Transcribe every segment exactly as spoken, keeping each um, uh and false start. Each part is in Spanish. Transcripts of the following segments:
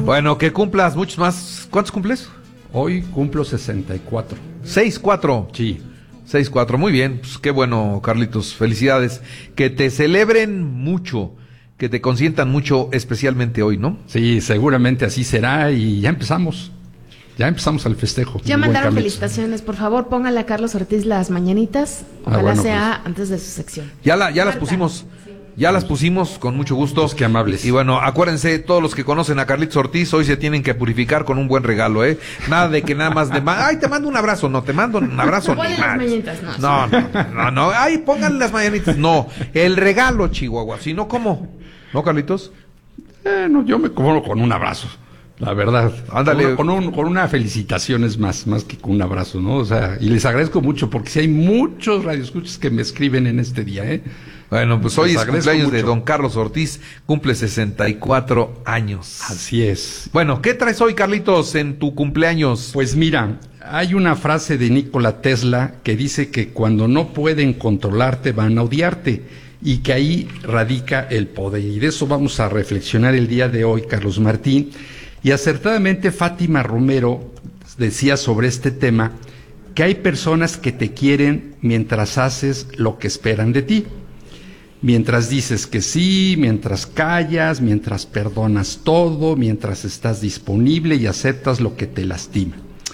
Bueno, que cumplas muchos más. ¿Cuántos cumples? Hoy cumplo sesenta y cuatro. ¿seis cuatro? Sí. seis cuatro, muy bien. Pues qué bueno, Carlitos. Felicidades. Que te celebren mucho, que te consientan mucho, especialmente hoy, ¿no? Sí, seguramente así será y ya empezamos. Ya empezamos al festejo. Ya mandaron felicitaciones, por favor, póngale a Carlos Ortiz las mañanitas. Ojalá ah, bueno, sea pues, antes de su sección. Ya, la, ya las pusimos, ya las pusimos con mucho gusto. Pues qué amables. Y bueno, acuérdense, todos los que conocen a Carlitos Ortiz, hoy se tienen que purificar con un buen regalo, ¿eh? Nada de que nada más de ma- ay, te mando un abrazo, no, te mando un abrazo. Ponle las mañanitas, no. No, no, no, no, ay, pónganle las mañanitas. No, el regalo, Chihuahua, si no, ¿cómo? ¿No, Carlitos? Eh, no, yo me como con un abrazo. La verdad, ándale. Con, con, un, con una felicitación es más, más que con un abrazo, ¿no? O sea, y les agradezco mucho porque si hay muchos radioescuchas que me escriben en este día, ¿eh? Bueno, pues hoy les es cumpleaños mucho. de don Carlos Ortiz, cumple sesenta y cuatro años. Así es. Bueno, ¿qué traes hoy, Carlitos, en tu cumpleaños? Pues mira, hay una frase de Nikola Tesla que dice que cuando no pueden controlarte van a odiarte y que ahí radica el poder. Y de eso vamos a reflexionar el día de hoy, Carlos Martín. Y acertadamente Fátima Romero decía sobre este tema que hay personas que te quieren mientras haces lo que esperan de ti. Mientras dices que sí, mientras callas, mientras perdonas todo, mientras estás disponible y aceptas lo que te lastima.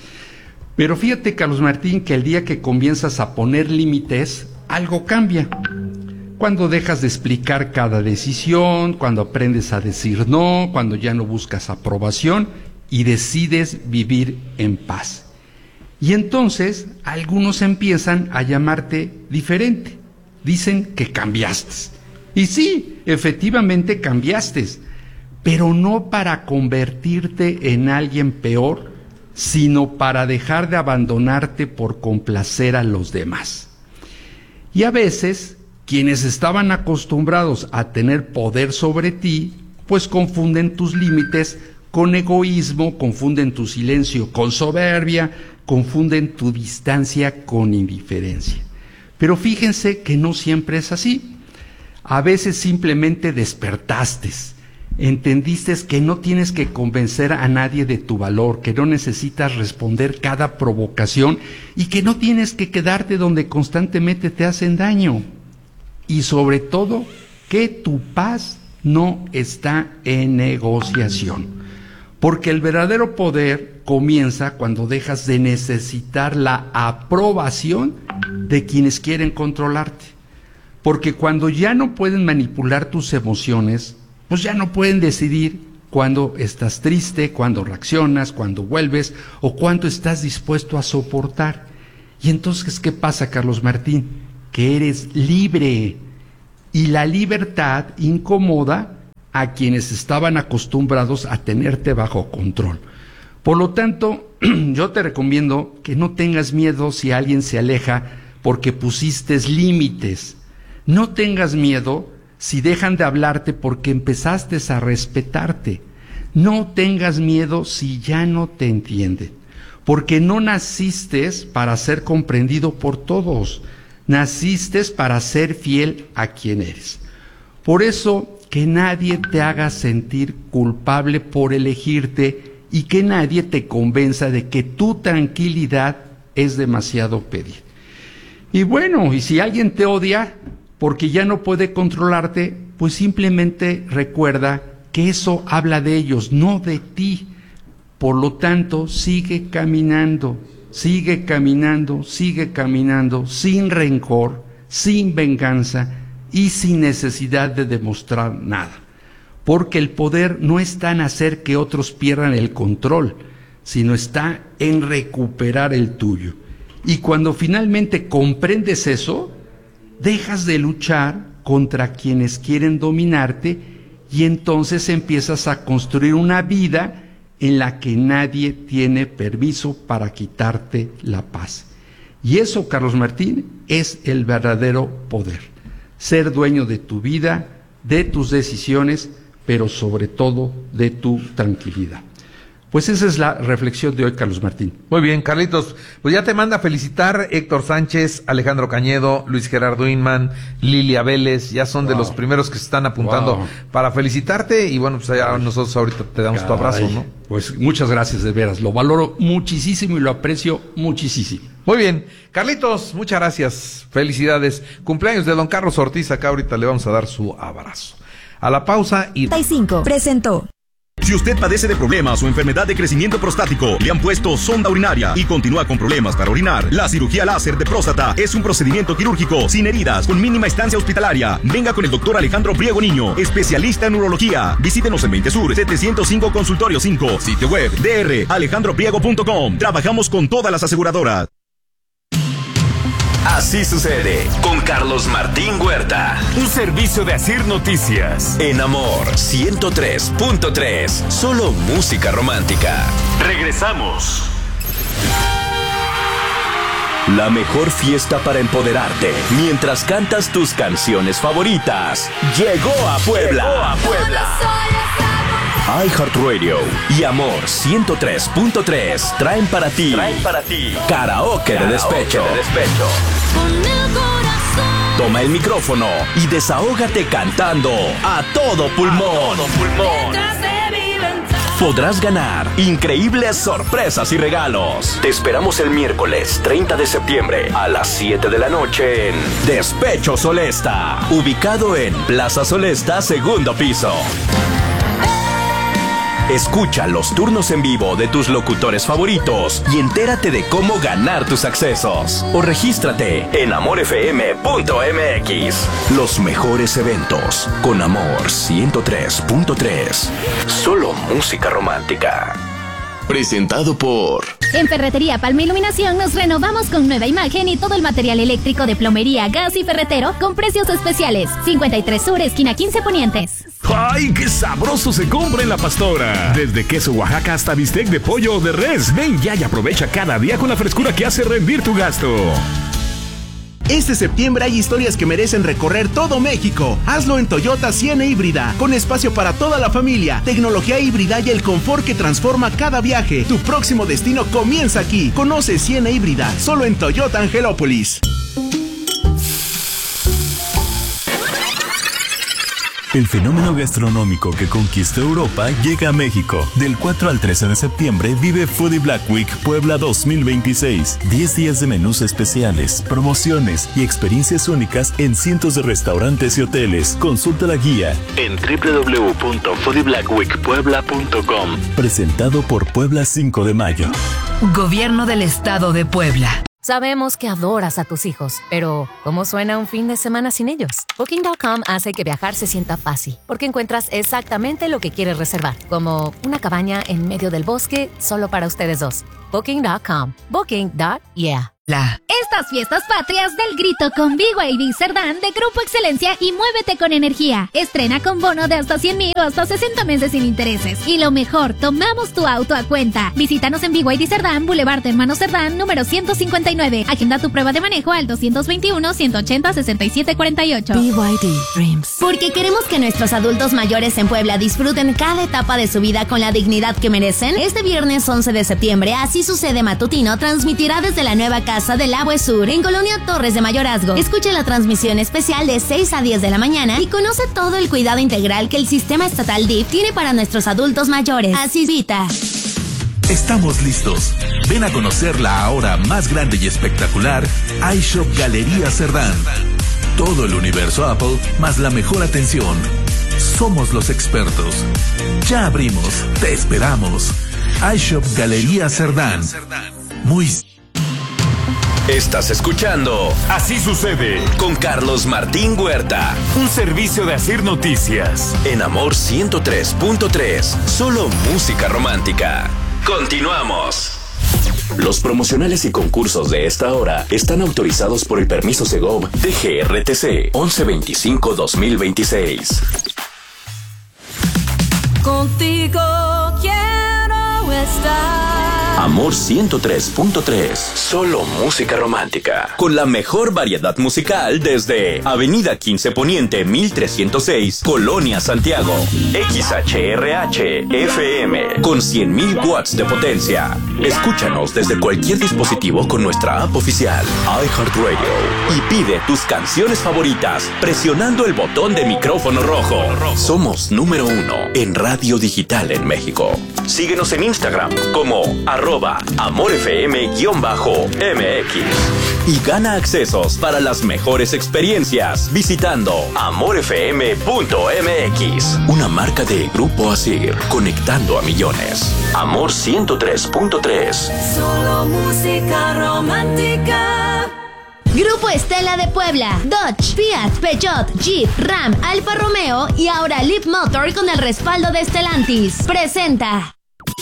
Pero fíjate, Carlos Martín, que el día que comienzas a poner límites, algo cambia. Cuando dejas de explicar cada decisión, cuando aprendes a decir no, cuando ya no buscas aprobación y decides vivir en paz. Y entonces algunos empiezan a llamarte diferente. Dicen que cambiaste. Y sí, efectivamente cambiaste, pero no para convertirte en alguien peor, sino para dejar de abandonarte por complacer a los demás. Y a veces quienes estaban acostumbrados a tener poder sobre ti, pues confunden tus límites con egoísmo, confunden tu silencio con soberbia, confunden tu distancia con indiferencia. Pero fíjense que no siempre es así. A veces simplemente despertaste, entendiste que no tienes que convencer a nadie de tu valor, que no necesitas responder cada provocación y que no tienes que quedarte donde constantemente te hacen daño. Y sobre todo, que tu paz no está en negociación. Porque el verdadero poder comienza cuando dejas de necesitar la aprobación de quienes quieren controlarte. Porque cuando ya no pueden manipular tus emociones, pues ya no pueden decidir cuándo estás triste, cuándo reaccionas, cuándo vuelves o cuánto estás dispuesto a soportar. Y entonces, ¿qué pasa, Carlos Martín? Que eres libre, y la libertad incomoda a quienes estaban acostumbrados a tenerte bajo control. Por lo tanto, yo te recomiendo que no tengas miedo si alguien se aleja porque pusiste límites. No tengas miedo si dejan de hablarte porque empezaste a respetarte. No tengas miedo si ya no te entienden, porque no naciste para ser comprendido por todos. Naciste para ser fiel a quien eres. Por eso, que nadie te haga sentir culpable por elegirte y que nadie te convenza de que tu tranquilidad es demasiado pedir. Y bueno, y si alguien te odia porque ya no puede controlarte, pues simplemente recuerda que eso habla de ellos, no de ti. Por lo tanto, sigue caminando. Sigue caminando, sigue caminando, sin rencor, sin venganza y sin necesidad de demostrar nada. Porque el poder no está en hacer que otros pierdan el control, sino está en recuperar el tuyo. Y cuando finalmente comprendes eso, dejas de luchar contra quienes quieren dominarte y entonces empiezas a construir una vida en la que nadie tiene permiso para quitarte la paz. Y eso, Carlos Martín, es el verdadero poder. Ser dueño de tu vida, de tus decisiones, pero sobre todo de tu tranquilidad. Pues esa es la reflexión de hoy, Carlos Martín. Muy bien, Carlitos. Pues ya te manda a felicitar Héctor Sánchez, Alejandro Cañedo, Luis Gerardo Inman, Lilia Vélez. Ya son wow. de los primeros que se están apuntando wow. para felicitarte. Y bueno, pues ya nosotros ahorita te damos Caray. tu abrazo, ¿no? Pues muchas gracias, de veras. Lo valoro muchísimo y lo aprecio muchísimo. Muy bien. Carlitos, muchas gracias. Felicidades. Cumpleaños de don Carlos Ortiz. Acá ahorita le vamos a dar su abrazo. A la pausa y... treinta y cinco presentó. Si usted padece de problemas o enfermedad de crecimiento prostático, le han puesto sonda urinaria y continúa con problemas para orinar, la cirugía láser de próstata es un procedimiento quirúrgico sin heridas, con mínima estancia hospitalaria. Venga con el doctor Alejandro Priego Niño, especialista en urología. Visítenos en veinte Sur, setecientos cinco Consultorio cinco, sitio web d r alejandro priego punto com. Trabajamos con todas las aseguradoras. Así sucede con Carlos Martín Huerta. Un servicio de Asir Noticias. En Amor ciento tres punto tres. Solo música romántica. Regresamos. La mejor fiesta para empoderarte mientras cantas tus canciones favoritas. Llegó a Puebla. Llegó a Puebla. iHeartRadio y Amor ciento tres punto tres traen para ti, traen para ti karaoke, karaoke de despecho. De despecho. Toma el micrófono y desahógate cantando a todo pulmón. A todo pulmón. Podrás ganar increíbles sorpresas y regalos. Te esperamos el miércoles treinta de septiembre a las siete de la noche en Despecho Solesta, ubicado en Plaza Solesta, segundo piso. Escucha los turnos en vivo de tus locutores favoritos y entérate de cómo ganar tus accesos. O regístrate en amor f m punto m x. Los mejores eventos con Amor ciento tres punto tres. Solo música romántica. Presentado por... En Ferretería Palma Iluminación nos renovamos con nueva imagen y todo el material eléctrico de plomería, gas y ferretero con precios especiales. cincuenta y tres Sur, esquina quince Ponientes. ¡Ay, qué sabroso se compra en La Pastora! Desde queso Oaxaca hasta bistec de pollo o de res. Ven ya y aprovecha cada día con la frescura que hace rendir tu gasto. Este septiembre hay historias que merecen recorrer todo México. Hazlo en Toyota Siena Híbrida, con espacio para toda la familia, tecnología híbrida y el confort que transforma cada viaje. Tu próximo destino comienza aquí. Conoce Siena Híbrida, solo en Toyota Angelópolis. El fenómeno gastronómico que conquistó Europa llega a México. Del cuatro al trece de septiembre vive Foodie Black Week Puebla dos mil veintiséis. diez días de menús especiales, promociones y experiencias únicas en cientos de restaurantes y hoteles. Consulta la guía en w w w punto foodie black week puebla punto com. Presentado por Puebla cinco de mayo. Gobierno del Estado de Puebla. Sabemos que adoras a tus hijos, pero ¿cómo suena un fin de semana sin ellos? Booking punto com hace que viajar se sienta fácil, porque encuentras exactamente lo que quieres reservar, como una cabaña en medio del bosque solo para ustedes dos. Booking punto com. Booking. Yeah. La. Estas fiestas patrias del grito con B Y D Cerdán de Grupo Excelencia y muévete con energía. Estrena con bono de hasta cien mil o hasta sesenta meses sin intereses. Y lo mejor, tomamos tu auto a cuenta. Visítanos en B Y D Cerdán, Boulevard Hermano Cerdán, número ciento cincuenta y nueve. Agenda tu prueba de manejo al doscientos veintiuno, ciento ochenta, sesenta y siete cuarenta y ocho. B Y D Dreams. Porque queremos que nuestros adultos mayores en Puebla disfruten cada etapa de su vida con la dignidad que merecen. Este viernes once de septiembre, Así Sucede Matutino transmitirá desde la nueva casa del Abue Sur en Colonia Torres de Mayorazgo. Escuche la transmisión especial de seis a diez de la mañana y conoce todo el cuidado integral que el sistema estatal D I F tiene para nuestros adultos mayores. Así Vita. Estamos listos. Ven a conocer la ahora más grande y espectacular iShop Galería Cerdán. Todo el universo Apple más la mejor atención. Somos los expertos. Ya abrimos. Te esperamos. iShop Galería Cerdán. Muy... Estás escuchando Así Sucede con Carlos Martín Huerta. Un servicio de Asir Noticias. En Amor ciento tres punto tres. Solo música romántica. Continuamos. Los promocionales y concursos de esta hora están autorizados por el permiso Segov de G R T C once veinticinco dos mil veintiséis. Contigo quiero estar. Amor ciento tres punto tres. Solo música romántica. Con la mejor variedad musical desde Avenida quince Poniente mil trescientos seis, Colonia Santiago. X H R H F M con cien mil watts de potencia. Escúchanos desde cualquier dispositivo con nuestra app oficial iHeartRadio y pide tus canciones favoritas presionando el botón de micrófono rojo. Somos número uno en radio digital en México. Síguenos en Instagram como arroba amorfm-mx y gana accesos para las mejores experiencias visitando amorfm punto m x. Una marca de Grupo Asir, conectando a millones. Amor ciento tres punto tres. Solo música romántica. Grupo Estela de Puebla, Dodge, Fiat, Peugeot, Jeep, Ram, Alfa Romeo y ahora Leap Motor con el respaldo de Stellantis. Presenta.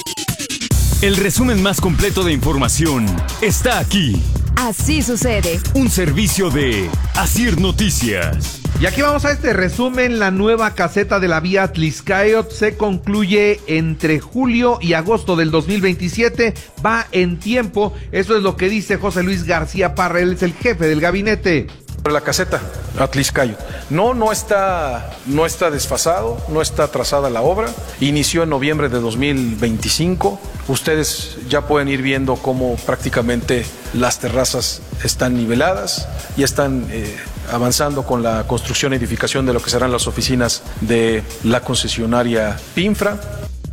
El resumen más completo de información está aquí. Así sucede. Un servicio de Asir Noticias. Y aquí vamos a este resumen. La nueva caseta de la vía Tliscayot se concluye entre julio y agosto del dos mil veintisiete. Va en tiempo. Eso es lo que dice José Luis García Parra. Él es el jefe del gabinete. La caseta Tliscayot. No, no está, no está desfasado, no está atrasada la obra. Inició en noviembre de dos mil veinticinco. Ustedes ya pueden ir viendo cómo prácticamente las terrazas están niveladas y están eh, avanzando con la construcción y edificación de lo que serán las oficinas de la concesionaria Pinfra.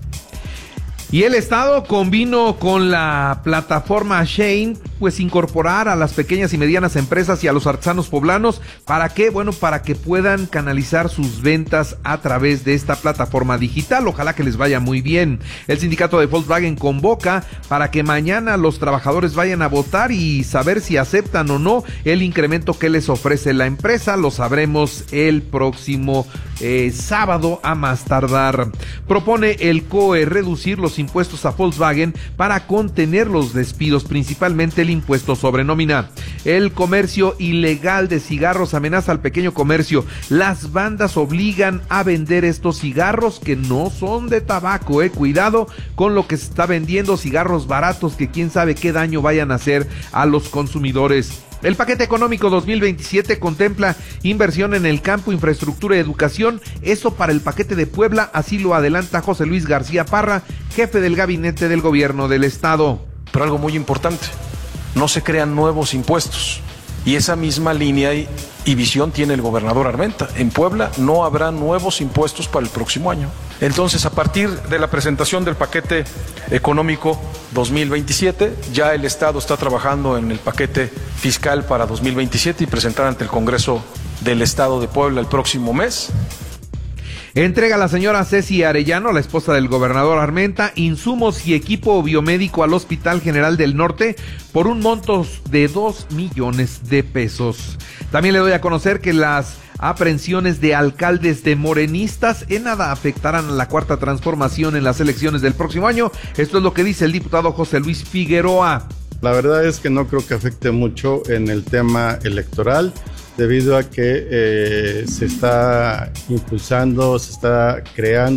Y el Estado convino con la plataforma Shein, pues incorporar a las pequeñas y medianas empresas y a los artesanos poblanos. ¿Para qué? Bueno, para que puedan canalizar sus ventas a través de esta plataforma digital. Ojalá que les vaya muy bien. El sindicato de Volkswagen convoca para que mañana los trabajadores vayan a votar y saber si aceptan o no el incremento que les ofrece la empresa. Lo sabremos el próximo eh, sábado a más tardar. Propone el C O E reducir los impuestos a Volkswagen para contener los despidos, principalmente el impuesto sobre nómina. El comercio ilegal de cigarros amenaza al pequeño comercio. Las bandas obligan a vender estos cigarros que no son de tabaco, eh. Cuidado con lo que se está vendiendo, cigarros baratos que quién sabe qué daño vayan a hacer a los consumidores. El paquete económico dos mil veintisiete contempla inversión en el campo, infraestructura y educación. Eso para el paquete de Puebla, así lo adelanta José Luis García Parra, jefe del gabinete del gobierno del estado. Pero algo muy importante, no se crean nuevos impuestos. Y esa misma línea y, y visión tiene el gobernador Armenta. En Puebla no habrá nuevos impuestos para el próximo año. Entonces, a partir de la presentación del paquete económico dos mil veintisiete, ya el Estado está trabajando en el paquete fiscal para dos mil veintisiete y presentar ante el Congreso del Estado de Puebla el próximo mes. Entrega la señora Ceci Arellano, la esposa del gobernador Armenta, insumos y equipo biomédico al Hospital General del Norte por un monto de dos millones de pesos. También le doy a conocer que las aprehensiones de alcaldes de morenistas en nada afectarán a la cuarta transformación en las elecciones del próximo año. Esto es lo que dice el diputado José Luis Figueroa. La verdad es que no creo que afecte mucho en el tema electoral, debido a que eh, se está impulsando, se está creando